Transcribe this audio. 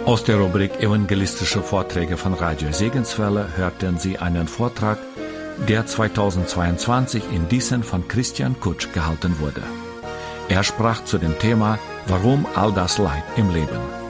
Aus der Rubrik Evangelistische Vorträge von Radio Segenswelle hörten Sie einen Vortrag, der 2022 in Diesen von Christian Kutsch gehalten wurde. Er sprach zu dem Thema Warum all das Leid im Leben?